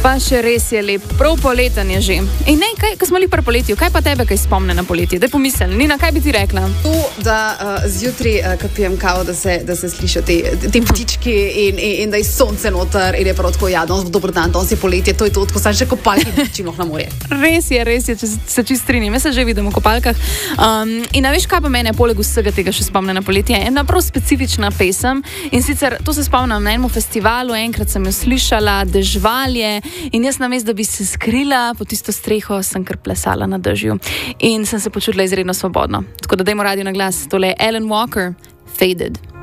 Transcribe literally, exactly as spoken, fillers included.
Pa še res je lep, prav poleten je že. In ne, kaj, ko smo li pri poletju, kaj pa tebe kaj spomne na poletje? Daj pomisli, Nina, kaj bi ti rekla? To, da uh, zjutraj, uh, ko pijem kavo, da se, da se slišijo te, te ptički in, in, in da je sonce noter in je prav tako, ja, danes bo dober dan, danes je poletje, to je to, ko sem še kopalki činoh na morje. Res je, res je, če se čist strinjam. Jaz se že vidim v kopalkah. Um, in a veš, kaj pa mene poleg vsega tega še spomne na poletje? Ena prav specifična pesem in sicer to se spomnim na enem festivalu, enkrat sem jo slišala, Dežvalje. In jaz namesto, da bi se skrila pod tisto streho, sem kar plesala na dežju. In sem se počutila izredno svobodno. Tako da dajmo radio na glas. Tole je Alan Walker, Faded.